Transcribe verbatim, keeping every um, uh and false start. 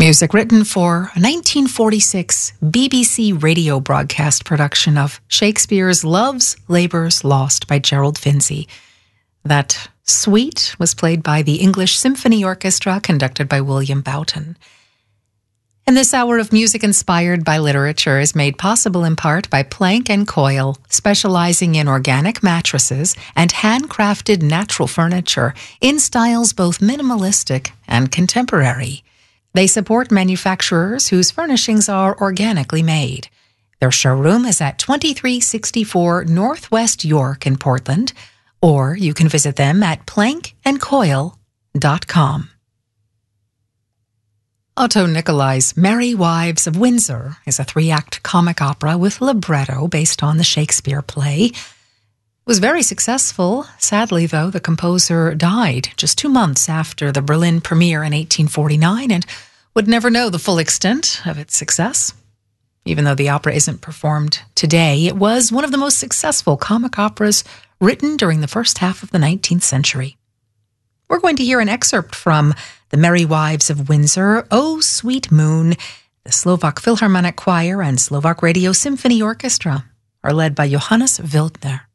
Music written for a nineteen forty-six B B C radio broadcast production of Shakespeare's Love's Labour's Lost by Gerald Finzi. That suite was played by the English Symphony Orchestra, conducted by William Boughton. And this hour of music inspired by literature is made possible in part by Plank and Coil, specializing in organic mattresses and handcrafted natural furniture in styles both minimalistic and contemporary. They support manufacturers whose furnishings are organically made. Their showroom is at twenty-three sixty-four Northwest York in Portland, or you can visit them at plank and coil dot com. Otto Nicolai's Merry Wives of Windsor is a three-act comic opera with libretto based on the Shakespeare play. It was very successful. Sadly, though, the composer died just two months after the Berlin premiere in eighteen forty-nine and would never know the full extent of its success. Even though the opera isn't performed today, it was one of the most successful comic operas written during the first half of the nineteenth century. We're going to hear an excerpt from The Merry Wives of Windsor, O Sweet Moon. The Slovak Philharmonic Choir and Slovak Radio Symphony Orchestra are led by Johannes Wildner.